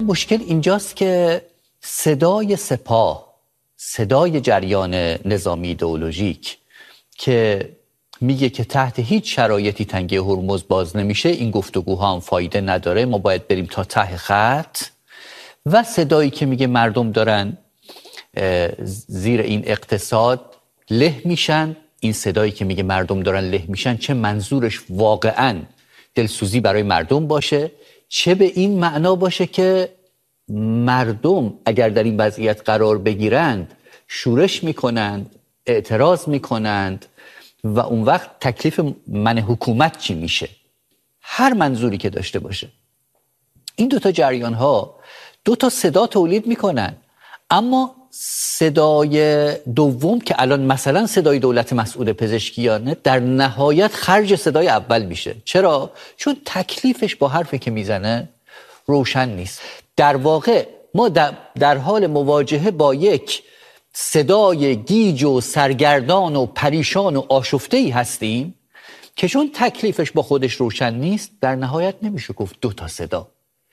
مشکل اینجاست که صدای سپاه، صدای جریان نظامی ایدئولوژیک که میگه که تحت هیچ شرایطی تنگه هرمز باز نمیشه، این گفتگوها هم فایده نداره، ما باید بریم تا ته خط، و صدایی که میگه مردم دارن زیر این اقتصاد له میشن، این صدایی که میگه مردم دارن له میشن چه منظورش واقعاً دلسوزی برای مردم باشه، چه به این معنا باشه که مردم اگر در این وضعیت قرار بگیرند شورش میکنند، اعتراض میکنند و اون وقت تکلیف من حکومت چی میشه. هر منظوری که داشته باشه این دوتا جریان ها دوتا صدا تولید میکنن، اما صدای دوم که الان مثلا صدای دولت مسعود پزشکیانه در نهایت خرج صدای اول میشه. چرا؟ چون تکلیفش با حرفی که میزنه روشن نیست. در واقع ما در حال مواجهه با یک صدای گیج و سرگردان و پریشان و آشفته‌ای هستیم که چون تکلیفش با خودش روشن نیست در نهایت نمیشه گفت دو تا صدا.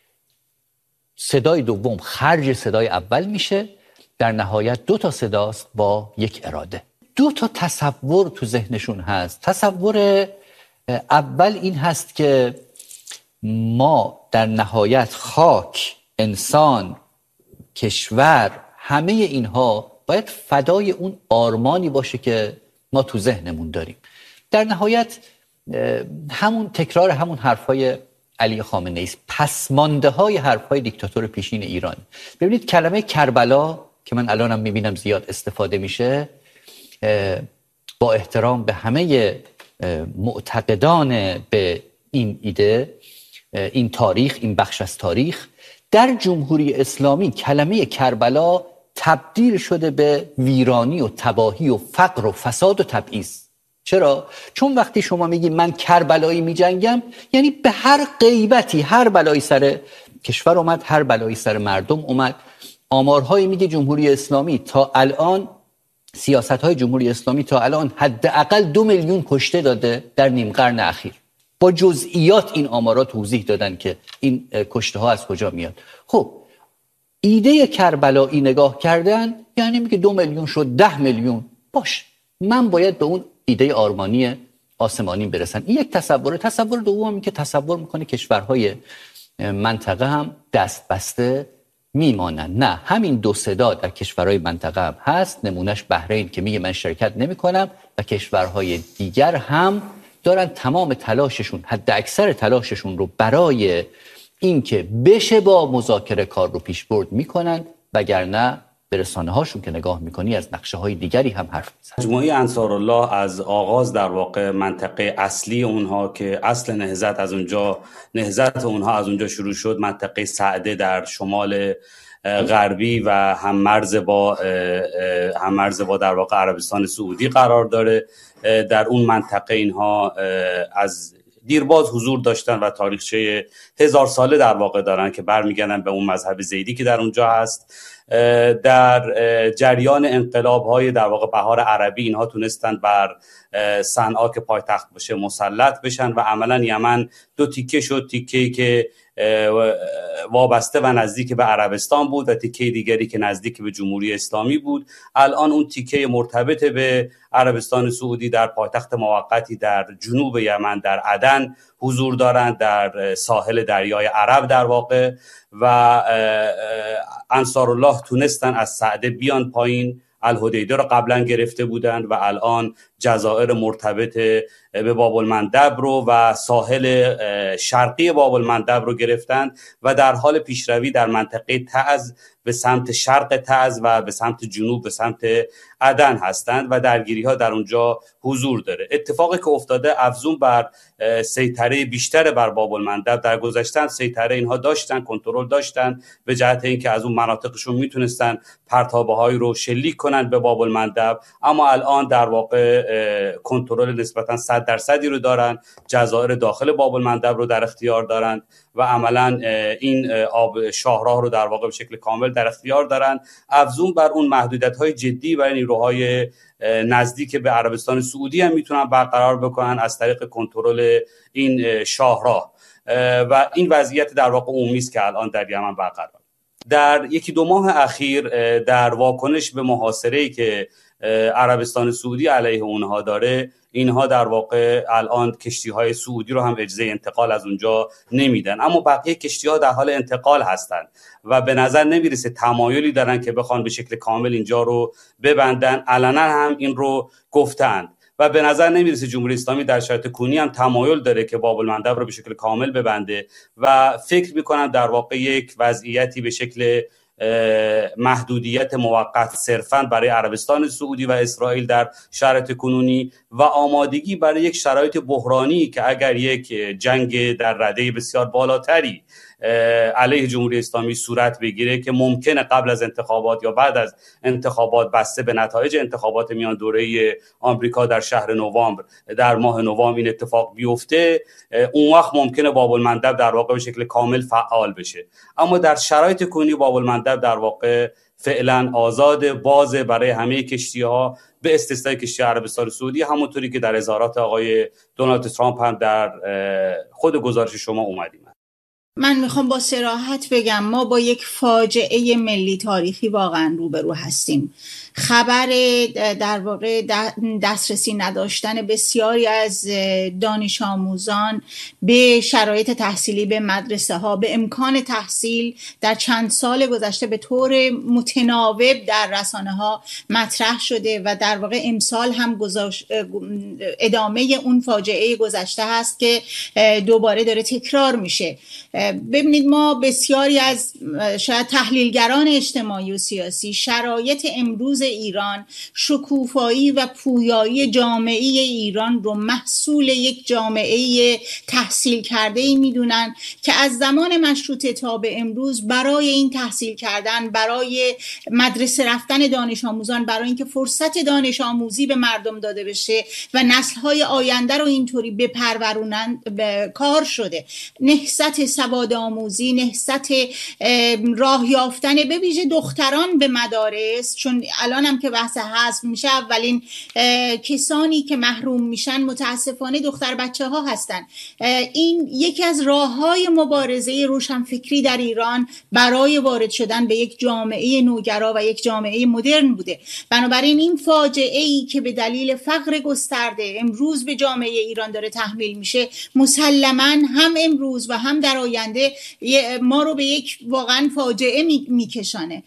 صدای دوم خرج صدای اول میشه، در نهایت دو تا صداست با یک اراده. دو تا تصور تو ذهنشون هست. تصور اول این هست که ما در نهایت خاک، انسان، کشور، همه اینها باید فدای اون آرمانی باشه که ما تو ذهنمون داریم. در نهایت همون تکرار همون حرفای علی خامنه‌ای است، پسمانده های حرفای دیکتاتور پیشین ایران. ببینید کلمه کربلا که من الانم میبینم زیاد استفاده میشه، با احترام به همه معتقدان به این ایده، این تاریخ، این بخش از تاریخ، در جمهوری اسلامی کلمه کربلا تبدیل شده به ویرانی و تباهی و فقر و فساد و تبعیض. چرا؟ چون وقتی شما میگی من کربلایی میجنگم، یعنی به هر غیبتی هر بلایی سر کشور اومد، هر بلایی سر مردم اومد. آمارهایی میگه جمهوری اسلامی تا الان، سیاست‌های جمهوری اسلامی تا الان حداقل 2 میلیون کشته داده در نیم قرن اخیر. با جزئیات این آمارا توضیح دادن که این کشته ها از کجا میاد. خب ایده کربلایی نگاه کردن یعنی میگه 2 میلیون شد 10 میلیون، باش من باید به اون ایده آرمانی آسمانی برسن. این یک تصوره. تصور دومی که تصور میکنه کشورهای منطقه هم دست بسته میمانن. نه، همین دو صدا در کشورهای منطقه هم هست. نمونهش بحرین که میگه من شرکت نمیکنم و کشورهای دیگر هم دارن تمام تلاششون، حد اکثر تلاششون رو برای اینکه بشه با مذاکره کار رو پیش برد میکنن، وگرنه به رسانه هاشون که نگاه میکنی از نقشه های دیگری هم حرف میزنن. مجموعه انصارالله از آغاز در واقع منطقه اصلی اونها که اصل نهضت اونها از اونجا شروع شد، منطقه سعده در شمال غربی و هم مرز با در واقع عربستان سعودی قرار داره. در اون منطقه اینها از دیرباز حضور داشتن و تاریخچه 1000 ساله در واقع دارن که برمیگردن به اون مذهب زیدی که در اونجا هست. در جریان انقلاب‌های در واقع بهار عربی اینها تونستن بر صنعا که پایتخت بشه مسلط بشن و عملا یمن دو تیکه شد، تیکه‌ای که وابسته و نزدیک به عربستان بود و تیکه دیگری که نزدیک به جمهوری اسلامی بود. الان اون تیکه مرتبط به عربستان سعودی در پایتخت موقتی در جنوب یمن در عدن حضور دارند، در ساحل دریای عرب در واقع، و انصارالله تونستن از سعده بیان پایین. الحدیده رو قبلا گرفته بودند و الان جزایر مرتبط به باب المندب رو و ساحل شرقی باب المندب رو گرفتند و در حال پیشروی در منطقه تعز به سمت شرق تعز و به سمت جنوب به سمت عدن هستند و درگیری ها در اونجا حضور داره. اتفاقی که افتاده افزون بر سیطره بیشتر بر باب المندب. در گذشته سیطره اینها داشتن، کنترل داشتن به جهت اینکه از اون مناطقشون میتونستن پرتابه هایی رو شلیک کنن به باب المندب، اما الان در واقع کنترل نسبتا 100% رو دارن، جزایر داخل باب المندب رو در اختیار دارن و عملا این آب شاهراه رو در واقع به شکل کامل در اختیار دارن، افزون بر اون محدودیت‌های جدی برای نیروهای نزدیک به عربستان سعودی هم میتونن برقرار بکنن از طریق کنترل این شاهراه و این وضعیت در واقع عمومی است که الان در یمن برقرار در یکی دو ماه اخیر در واکنش به محاصره‌ای که عربستان سعودی علیه اونها داره، اینها در واقع الان کشتی‌های سعودی رو هم اجازه انتقال از اونجا نمیدن، اما بقیه کشتی‌ها در حال انتقال هستند و به نظر نمیرسه تمایلی دارن که بخوان به شکل کامل اینجا رو ببندن. علنا هم این رو گفتند و به نظر نمیرسه جمهوری اسلامی در شرایط کنونی هم تمایل داره که باب المندب رو به شکل کامل ببنده و فکر میکنم در واقع یک وضعیتی به شکل محدودیت موقت صرفاً برای عربستان سعودی و اسرائیل در شرایط کنونی و آمادگی برای یک شرایط بحرانی که اگر یک جنگ در رده بسیار بالاتری علیه جمهوری اسلامی صورت بگیره که ممکنه قبل از انتخابات یا بعد از انتخابات بسته به نتایج انتخابات میان دوره آمریکا در شهر نوامبر، در ماه نوامبر این اتفاق بیفته، اون وقت ممکنه باب المندب در واقع به شکل کامل فعال بشه. اما در شرایط کنونی باب المندب در واقع فعلا آزاد، باز برای همه کشتی‌ها به استثنای کشتی عربستان سعودی، همونطوری که در اظهارات آقای دونالد ترامپ هم در خود گزارش شما اومدیم. من میخوام با صراحت بگم ما با یک فاجعه ملی تاریخی واقعا روبرو هستیم. خبر در واقع دسترسی نداشتن بسیاری از دانش آموزان به شرایط تحصیلی، به مدرسه ها، به امکان تحصیل در چند سال گذشته به طور متناوب در رسانه ها مطرح شده و در واقع امسال هم ادامه اون فاجعه گذشته هست که دوباره داره تکرار میشه. ببینید ما بسیاری از شاید تحلیلگران اجتماعی و سیاسی شرایط امروز ایران، شکوفایی و پویایی جامعه ایران رو محصول یک جامعه تحصیل کرده ای میدونن که از زمان مشروطه تا به امروز برای این تحصیل کردن، برای مدرسه رفتن دانش آموزان، برای اینکه فرصت دانش آموزی به مردم داده بشه و نسل‌های آینده رو اینطوری بپرورونن کار شده. نهضت سواد آموزی، نهضت راه یافتن به ویژه دختران به مدارس، چون الان هم که بحث حذف میشه اولین کسانی که محروم میشن متاسفانه دختر بچه ها هستن. این یکی از راههای مبارزه روشنفکری در ایران برای وارد شدن به یک جامعه نوگرا و یک جامعه مدرن بوده. بنابراین این فاجعه ای که به دلیل فقر گسترده امروز به جامعه ایران داره تحمیل میشه، مسلماً هم امروز و هم در آینده ما رو به یک واقعا فاجعه میکشانه.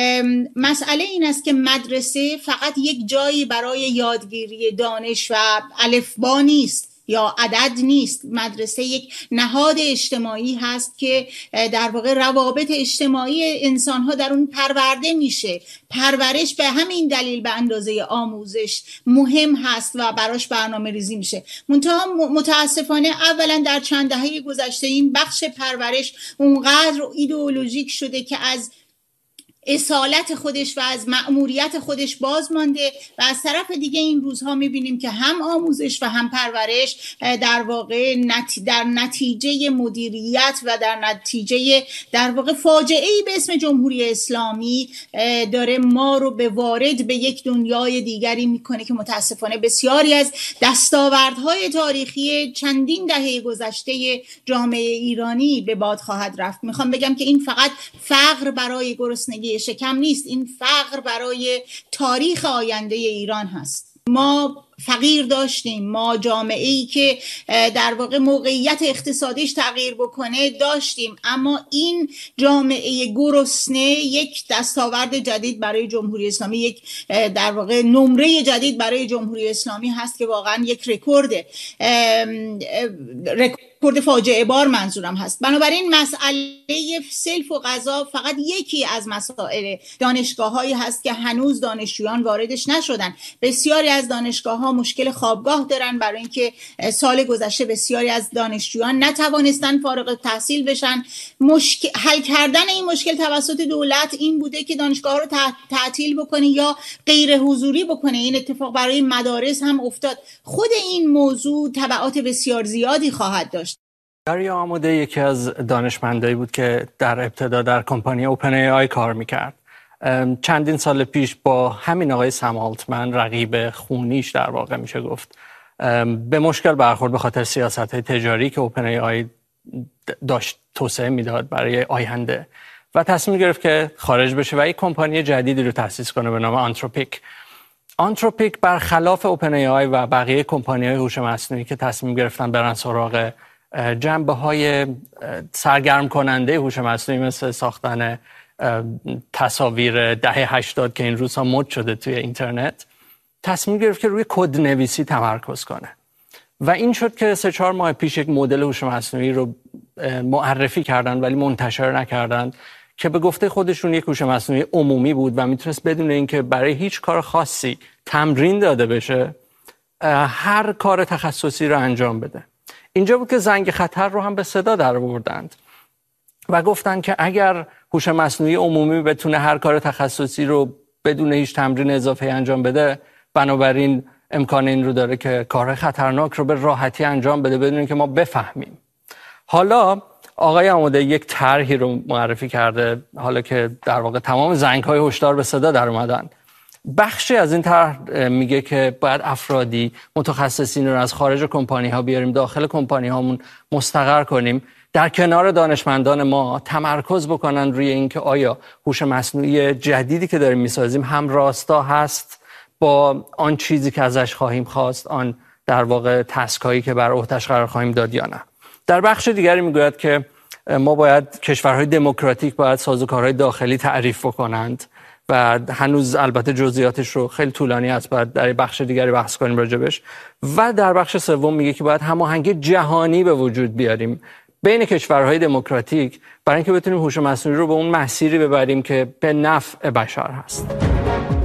مسئله این است که مدرسه فقط یک جایی برای یادگیری دانش و الفبا نیست یا عدد نیست. مدرسه یک نهاد اجتماعی هست که در واقع روابط اجتماعی انسان‌ها در اون پرورده میشه. پرورش به همین دلیل به اندازه آموزش مهم هست و براش برنامه ریزی میشه. منتها متاسفانه اولا در چند دهه گذشته این بخش پرورش اونقدر ایدئولوژیک شده که از اصالت خودش و از مأموریت خودش باز مانده و از طرف دیگه این روزها میبینیم که هم آموزش و هم پرورش در واقع در نتیجه مدیریت و در نتیجه در واقع فاجعه‌ای به اسم جمهوری اسلامی داره ما رو به وارد به یک دنیای دیگری میکنه که متاسفانه بسیاری از دستاوردهای تاریخی چندین دهه گذشته جامعه ایرانی به باد خواهد رفت. میخوام بگم که این فقط فقر برای گرسنگی شکم نیست، این فقر برای تاریخ آینده ایران هست. ما فقیر داشتیم، ما جامعه‌ای که در واقع موقعیت اقتصادیش تغییر بکنه داشتیم، اما این جامعه گرسنه یک دستاورد جدید برای جمهوری اسلامی، یک در واقع نمره جدید برای جمهوری اسلامی هست که واقعا یک رکورد فاجعه بار منظورم هست. بنابراین مسئله سلف و غذا فقط یکی از مسائل دانشگاه‌هایی هست که هنوز دانشجویان واردش نشدن. بسیاری از دانشگاه‌ها مشکل خوابگاه دارن برای اینکه سال گذشته بسیاری از دانشجویان نتوانستن فارغ التحصیل بشن. حل کردن این مشکل توسط دولت این بوده که دانشگاه‌ها رو تعطیل بکنه یا غیر حضوری بکنه. این اتفاق برای مدارس هم افتاد. خود این موضوع تبعات بسیار زیادی خواهد داشت. داریا آموده یکی از دانشمندایی بود که در ابتدا در کمپانی اوپن ای آی کار میکرد. چندین سال پیش با همین آقای سم آلتمن، رقیب خونیش در واقع میشه گفت، به مشکل برخورد به خاطر سیاست‌های تجاری که اوپن ای آی داشت توسعه میداد برای آینده و تصمیم گرفت که خارج بشه و یک کمپانی جدیدی رو تأسیس کنه به نام آنتروپیک. آنتروپیک برخلاف اوپن ای آی و بقیه کمپانی‌های هوش مصنوعی که تصمیم گرفتن برن سراغ جنبه‌های سرگرم کننده هوش مصنوعی مثل ساختن تصاویر دهه 80 که این روزها مد شده توی اینترنت، تصمیم گرفت که روی کدنویسی تمرکز کنه و این شد که 3-4 ماه پیش یک مدل هوش مصنوعی رو معرفی کردن ولی منتشر نکردن که به گفته خودشون یک هوش مصنوعی عمومی بود و میتونست بدون اینکه برای هیچ کار خاصی تمرین داده بشه هر کار تخصصی رو انجام بده. اینجا بود که زنگ خطر رو هم به صدا در آوردند و گفتن که اگر هوش مصنوعی عمومی بتونه هر کار تخصصی رو بدون هیچ تمرین اضافه انجام بده، بنابراین امکان این رو داره که کار خطرناک رو به راحتی انجام بده بدون اینکه ما بفهمیم. حالا آقای عموده یک طرحی رو معرفی کرده، حالا که در واقع تمام زنگ‌های هشدار به صدا در اومدن. بخشی از این طرح میگه که باید افرادی متخصصین رو از خارج کمپانی‌ها بیاریم داخل کمپانی‌هامون مستقر کنیم، در کنار دانشمندان ما تمرکز بکنن روی اینکه آیا هوش مصنوعی جدیدی که داریم میسازیم هم راستا هست با آن چیزی که ازش خواهیم خواست، آن در واقع تسکایی که بر عهده‌اش قرار خواهیم داد یا نه. در بخش دیگری میگوید که ما باید کشورهای دموکراتیک باید سازوکارهای داخلی تعریف بکنند و هنوز البته جزئیاتش رو خیلی طولانی است، باید در بخش دیگری بحث کنیم راجبش. و در بخش سوم میگه که باید هماهنگی جهانی به وجود بیاریم بین کشورهای دموکراتیک برای اینکه بتونیم هوش مصنوعی رو به اون مسیری ببریم که به نفع بشر هست.